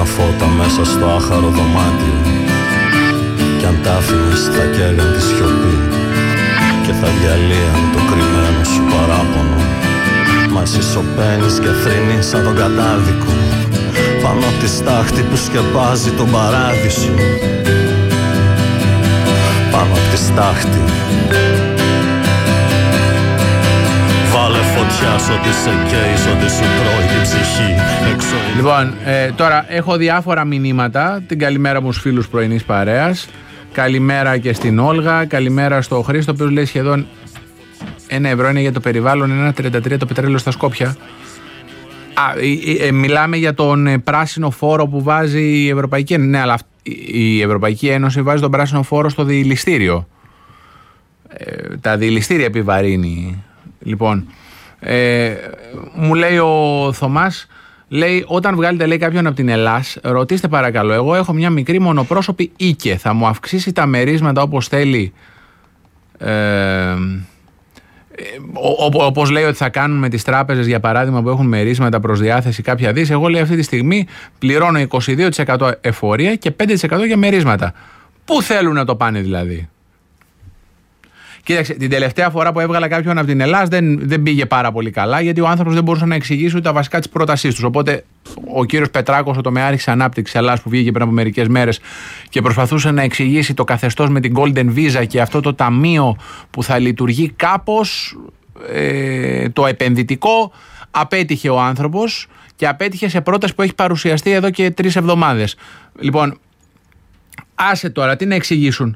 πράσινα φώτα μέσα στο άχαρο δωμάτιο. Κι αν τα άφηνες θα καίγαν τη σιωπή και θα διαλύαν το κρυμμένο σου παράπονο. Μα εσύ σωπαίνεις και θρύνεις σαν τον κατάδικο πάνω απ' τη στάχτη που σκεπάζει τον παράδεισο. Πάνω απ' τη στάχτη. Βάλε φωτιά σ' ό,τι σε καίει, σ' ό,τι σου τρώει την ψυχή. Λοιπόν, τώρα έχω διάφορα μηνύματα. Την καλημέρα μου στους φίλους πρωινής παρέας. Καλημέρα και στην Όλγα. Καλημέρα στο Χρήστο, ο οποίος λέει σχεδόν 1 ευρώ είναι για το περιβάλλον, 1,33 το πετρέλαιο στα Σκόπια. Μιλάμε για τον πράσινο φόρο που βάζει η Ευρωπαϊκή Ένωση. Ναι, αλλά η Ευρωπαϊκή Ένωση βάζει τον πράσινο φόρο στο διηλιστήριο. Τα διηλιστήρια επιβαρύνει. Λοιπόν, μου λέει ο Θωμάς, λέει, όταν βγάλετε λέει κάποιον από την Ελλάς, ρωτήστε παρακαλώ, εγώ έχω μια μικρή μονοπρόσωπη οίκε, θα μου αυξήσει τα μερίσματα όπως θέλει, όπως λέει ότι θα κάνουν με τις τράπεζες για παράδειγμα που έχουν μερίσματα προς διάθεση κάποια δις. Εγώ λέει αυτή τη στιγμή πληρώνω 22% εφορία και 5% για μερίσματα. Πού θέλουν να το πάνε δηλαδή? Κοίταξε, την τελευταία φορά που έβγαλα κάποιον από την Ελλάδα δεν πήγε πάρα πολύ καλά, γιατί ο άνθρωπος δεν μπορούσε να εξηγήσει ούτε τα βασικά της πρότασής τους. Οπότε ο κύριος Πετράκος, ο τομεάρχης ανάπτυξης Ελλάδας που βγήκε πριν από μερικές μέρες και προσπαθούσε να εξηγήσει το καθεστώς με την Golden Visa και αυτό το ταμείο που θα λειτουργεί κάπως το επενδυτικό, απέτυχε ο άνθρωπος και απέτυχε σε πρόταση που έχει παρουσιαστεί εδώ και 3 εβδομάδες. Λοιπόν, άσε τώρα, τι να εξηγήσουν.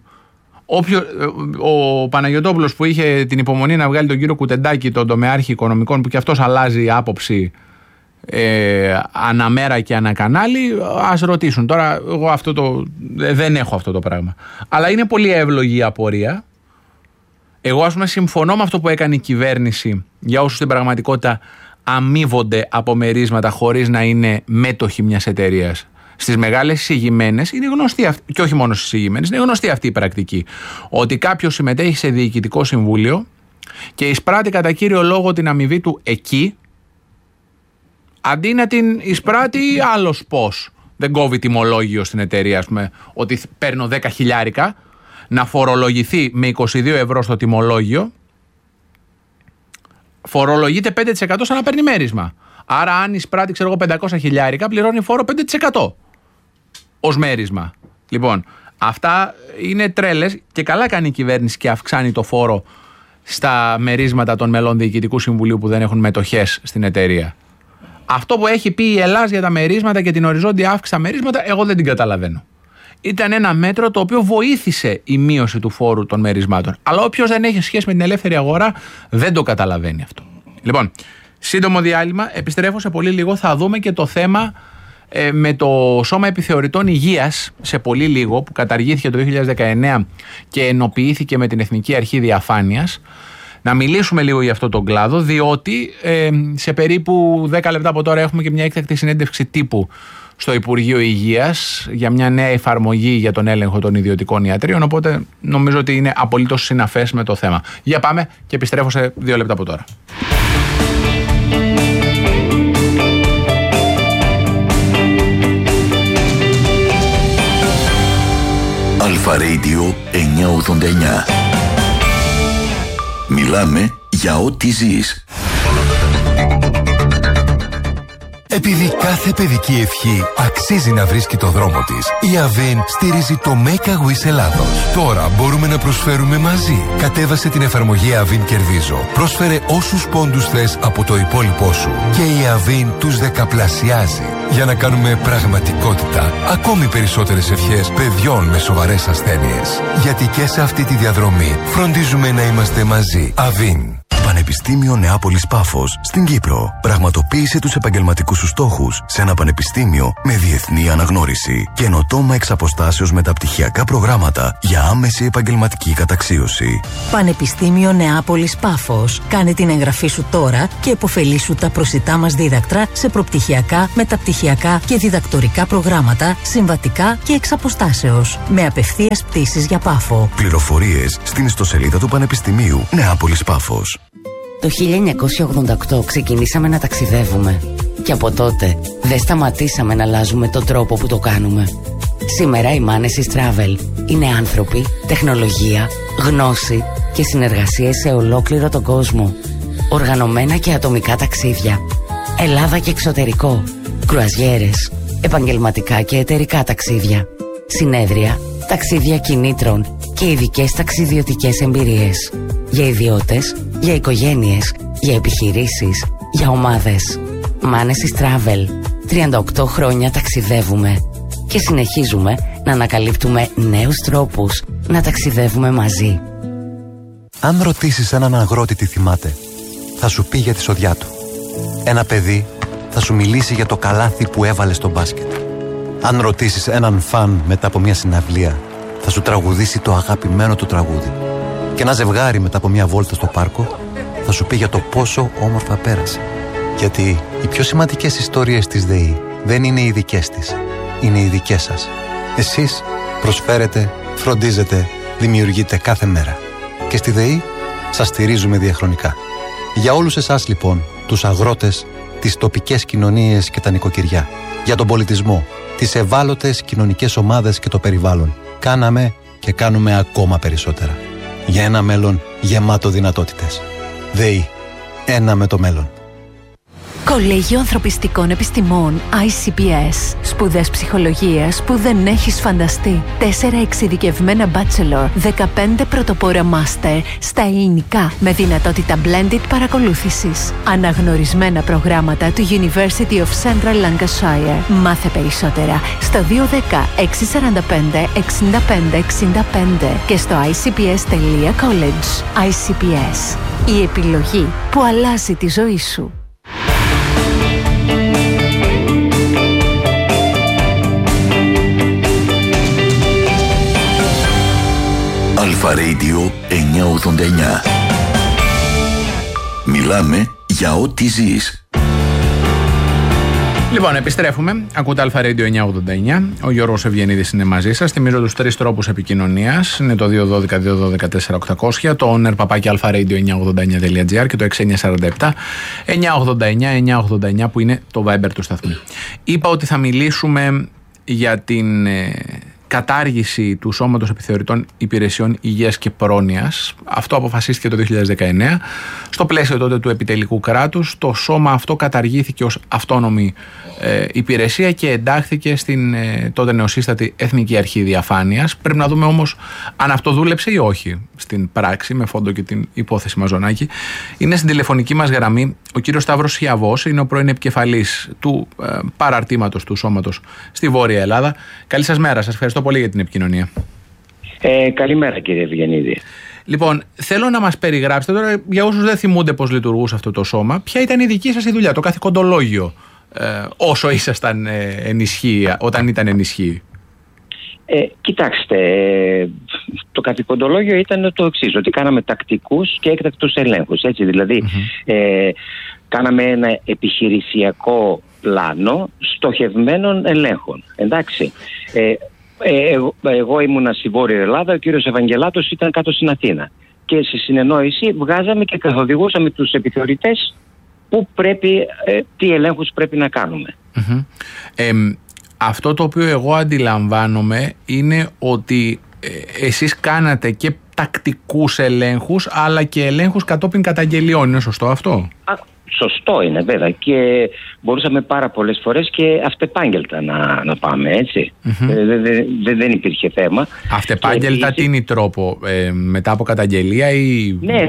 Ο Παναγιωτόπουλος που είχε την υπομονή να βγάλει τον κύριο Κουτεντάκη, τον τομεάρχη οικονομικών, που και αυτός αλλάζει άποψη αναμέρα και ανακανάλι, ας ρωτήσουν. Τώρα εγώ δεν έχω αυτό το πράγμα. Αλλά είναι πολύ εύλογη η απορία. Εγώ ας πούμε συμφωνώ με αυτό που έκανε η κυβέρνηση για όσους στην πραγματικότητα αμείβονται από μερίσματα χωρίς να είναι μέτοχοι μιας εταιρείας. Στις μεγάλες εισηγημένες είναι γνωστή αυτή, και όχι μόνο στις εισηγημένες, είναι γνωστή αυτή η πρακτική. Ότι κάποιος συμμετέχει σε διοικητικό συμβούλιο και εισπράττει κατά κύριο λόγο την αμοιβή του εκεί, αντί να την εισπράττει άλλος πώς. Δεν κόβει τιμολόγιο στην εταιρεία, ας πούμε, ότι παίρνω 10 χιλιάρικα, να φορολογηθεί με 22 ευρώ στο τιμολόγιο, φορολογείται 5% σαν να παίρνει μέρισμα. Άρα, αν εισπράττει, ξέρω εγώ, 500 χιλιάρικα, πληρώνει φόρο 5% ως μέρισμα. Λοιπόν, αυτά είναι τρέλες και καλά κάνει η κυβέρνηση και αυξάνει το φόρο στα μερίσματα των μελών διοικητικού συμβουλίου που δεν έχουν μετοχές στην εταιρεία. Αυτό που έχει πει η Ελλάς για τα μερίσματα και την οριζόντια αύξηση στα μερίσματα, εγώ δεν την καταλαβαίνω. Ήταν ένα μέτρο το οποίο βοήθησε η μείωση του φόρου των μερισμάτων. Αλλά όποιος δεν έχει σχέση με την ελεύθερη αγορά δεν το καταλαβαίνει αυτό. Λοιπόν, σύντομο διάλειμμα, επιστρέφω σε πολύ λίγο, θα δούμε και το θέμα με το Σώμα Επιθεωρητών Υγείας σε πολύ λίγο, που καταργήθηκε το 2019 και ενοποιήθηκε με την Εθνική Αρχή Διαφάνειας. Να μιλήσουμε λίγο για αυτό τον κλάδο, διότι σε περίπου 10 λεπτά από τώρα έχουμε και μια έκτακτη συνέντευξη τύπου στο Υπουργείο Υγείας για μια νέα εφαρμογή για τον έλεγχο των ιδιωτικών ιατρίων, οπότε νομίζω ότι είναι απολύτως συναφές με το θέμα. Για πάμε και επιστρέφω σε 2 λεπτά από τώρα. Αλφα Radio 989. Μιλάμε για ό,τι ζεις. Επειδή κάθε παιδική ευχή αξίζει να βρίσκει το δρόμο της, η Avin στηρίζει το Make a Wish Ελλάδος. Τώρα μπορούμε να προσφέρουμε μαζί. Κατέβασε την εφαρμογή Avin Κερδίζω. Πρόσφερε όσους πόντους θες από το υπόλοιπό σου και η Avin τους δεκαπλασιάζει για να κάνουμε πραγματικότητα ακόμη περισσότερες ευχές παιδιών με σοβαρές ασθένειες. Γιατί και σε αυτή τη διαδρομή φροντίζουμε να είμαστε μαζί. Avin. Πανεπιστήμιο Νεάπολης Πάφος στην Κύπρο. Πραγματοποίησε τους επαγγελματικούς σου στόχους σε ένα πανεπιστήμιο με διεθνή αναγνώριση. Καινοτόμα εξ αποστάσεως μεταπτυχιακά προγράμματα για άμεση επαγγελματική καταξίωση. Πανεπιστήμιο Νεάπολης Πάφος. Κάνε την εγγραφή σου τώρα και επωφελήσου τα προσιτά μας δίδακτρα σε προπτυχιακά, μεταπτυχιακά και διδακτορικά προγράμματα, συμβατικά και εξ αποστάσεως. Με απευθείας πτήσεις για Πάφο. Πληροφορίες στην ιστοσελίδα του Πανεπιστημίου Νεάπολης Πάφος. Το 1988 ξεκινήσαμε να ταξιδεύουμε. Και από τότε δεν σταματήσαμε να αλλάζουμε τον τρόπο που το κάνουμε. Σήμερα οι Manesis Travel είναι άνθρωποι, τεχνολογία, γνώση και συνεργασίες σε ολόκληρο τον κόσμο. Οργανωμένα και ατομικά ταξίδια, Ελλάδα και εξωτερικό, κρουαζιέρες, επαγγελματικά και εταιρικά ταξίδια, συνέδρια, ταξίδια κινήτρων και ειδικές ταξιδιωτικές εμπειρίες. Για ιδιώτες, για οικογένειες, για επιχειρήσεις, για ομάδες. Manesis Travel. 38 χρόνια ταξιδεύουμε και συνεχίζουμε να ανακαλύπτουμε νέους τρόπους να ταξιδεύουμε μαζί. Αν ρωτήσεις έναν αγρότη τι θυμάται, θα σου πει για τη σοδιά του. Ένα παιδί θα σου μιλήσει για το καλάθι που έβαλε στο μπάσκετ. Αν ρωτήσεις έναν φαν μετά από μια συναυλία, θα σου τραγουδήσει το αγαπημένο του τραγούδι. Και ένα ζευγάρι μετά από μια βόλτα στο πάρκο θα σου πει για το πόσο όμορφα πέρασε. Γιατί οι πιο σημαντικές ιστορίες της ΔΕΗ δεν είναι οι δικές της, είναι οι δικές σας. Εσείς προσφέρετε, φροντίζετε, δημιουργείτε κάθε μέρα. Και στη ΔΕΗ σας στηρίζουμε διαχρονικά. Για όλους εσάς λοιπόν, τους αγρότες, τις τοπικές κοινωνίες και τα νοικοκυριά, για τον πολιτισμό, τις ευάλωτες κοινωνικές ομάδες και το περιβάλλον, κάναμε και κάνουμε ακόμα περισσότερα. Για ένα μέλλον γεμάτο δυνατότητες. ΔΕΗ. Ένα με το μέλλον. Κολέγιο Ανθρωπιστικών Επιστημών ICPS. Σπουδές ψυχολογίας που δεν έχεις φανταστεί. 4 εξειδικευμένα bachelor, 15 πρωτοπόρα master στα ελληνικά με δυνατότητα blended παρακολούθησης. Αναγνωρισμένα προγράμματα του University of Central Lancashire. Μάθε περισσότερα στο 210 645 65 65 και στο icps.college. ICPS. Η επιλογή που αλλάζει τη ζωή σου. Αλφα Radio 989. Μιλάμε για ό,τι ζεις. Λοιπόν, επιστρέφουμε. Ακούτε Αλφα Radio 989. Ο Γιώργος Ευγενίδης είναι μαζί σας. Θυμίζω τους 3 τρόπους επικοινωνίας. Είναι το 212-212-4800, το owner@alpharadio989.gr και το 6947 989 που είναι το Viber του σταθμού. Είπα ότι θα μιλήσουμε για την κατάργηση του Σώματος Επιθεωρητών Υπηρεσιών Υγείας και Πρόνοιας. Αυτό αποφασίστηκε το 2019. Στο πλαίσιο τότε του επιτελικού κράτους, το σώμα αυτό καταργήθηκε ως αυτόνομη υπηρεσία και εντάχθηκε στην τότε νεοσύστατη Εθνική Αρχή Διαφάνειας. Πρέπει να δούμε όμως αν αυτό δούλεψε ή όχι στην πράξη, με φόντο και την υπόθεση Μαζονάκη. Είναι στην τηλεφωνική μας γραμμή ο κύριος Σταύρος Ιαβός, είναι ο πρώην επικεφαλής του παραρτήματος του σώματος στη Βόρεια Ελλάδα. Καλή σας μέρα, σας ευχαριστώ πολύ για την επικοινωνία. Καλημέρα κύριε Ευγενίδη. Λοιπόν, θέλω να μας περιγράψετε τώρα, για όσους δεν θυμούνται πώς λειτουργούσε αυτό το σώμα, ποια ήταν η δική σας η δουλειά, το καθηκοντολόγιο, όσο ήσασταν όταν ήταν ενισχύει. Κοιτάξτε, το καθηκοντολόγιο ήταν το εξής, ότι κάναμε τακτικούς και έκτακτους ελέγχους, έτσι, δηλαδή κάναμε ένα επιχειρησιακό πλάνο στοχευμένων ελέγχων, εντάξει. Εγώ ήμουνα στη Βόρεια Ελλάδα, ο κύριος Ευαγγελάτος ήταν κάτω στην Αθήνα και σε συνεννόηση βγάζαμε και καθοδηγούσαμε τους επιθεωρητές που πρέπει, τι ελέγχους πρέπει να κάνουμε. Αυτό το οποίο εγώ αντιλαμβάνομαι είναι ότι εσείς κάνατε και τακτικούς ελέγχους αλλά και ελέγχους κατόπιν καταγγελιών, είναι σωστό αυτό? Σωστό είναι βέβαια, και μπορούσαμε πάρα πολλές φορές και αυτεπάγγελτα να πάμε, έτσι. Δεν υπήρχε θέμα. Αυτεπάγγελτα τι είναι η τρόπο, μετά από καταγγελία ή... Ναι,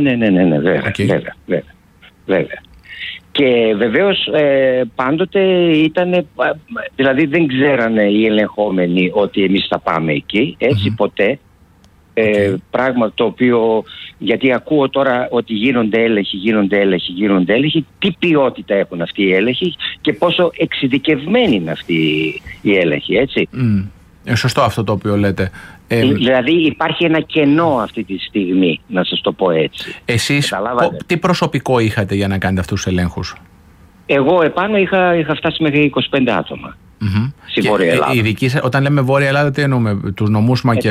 βέβαια. Και βεβαίως πάντοτε ήταν, δηλαδή δεν ξέρανε οι ελεγχόμενοι ότι εμείς θα πάμε εκεί, έτσι, ποτέ. Πράγμα το οποίο, γιατί ακούω τώρα ότι γίνονται έλεγχοι, τι ποιότητα έχουν αυτοί οι έλεγχοι και πόσο εξειδικευμένοι είναι αυτοί οι έλεγχοι, έτσι. Σωστό αυτό το οποίο λέτε. Δηλαδή υπάρχει ένα κενό αυτή τη στιγμή, να σας το πω έτσι. Εσείς τι προσωπικό είχατε για να κάνετε αυτούς τους ελέγχους? Εγώ επάνω είχα φτάσει μέχρι 25 άτομα. Στη Βόρεια Ελλάδα. Όταν λέμε Βόρεια Ελλάδα, τι εννοούμε? Τους νομούς